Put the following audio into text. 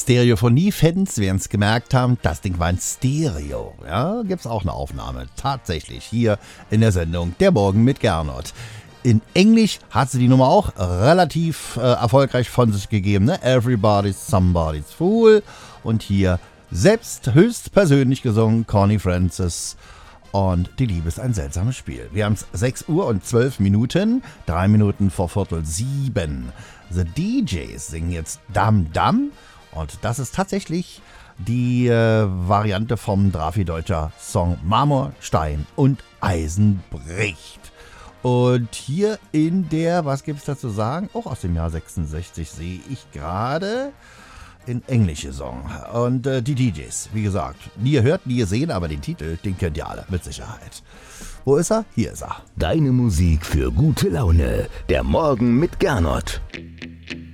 Stereophonie-Fans werden es gemerkt haben, das Ding war ein Stereo. Ja, gibt's auch eine Aufnahme. Tatsächlich hier in der Sendung Der Morgen mit Gernot. In Englisch hat sie die Nummer auch relativ erfolgreich von sich gegeben. Ne? Everybody's Somebody's Fool. Und hier selbst höchstpersönlich gesungen Connie Francis. Und die Liebe ist ein seltsames Spiel. Wir haben es 6 Uhr und 12 Minuten, 3 Minuten vor 6:45. The DJs singen jetzt Dam Dam. Und das ist tatsächlich die Variante vom Drafi-Deutscher Song Marmor, Stein und Eisen bricht. Und hier in der, was gibt's da zu sagen? Auch aus dem Jahr 66 sehe ich gerade in englische Song. Und die DJs, wie gesagt, nie gehört, nie gesehen, aber den Titel, den kennt ihr alle, mit Sicherheit. Wo ist er? Hier ist er. Deine Musik für gute Laune. Der Morgen mit Gernot.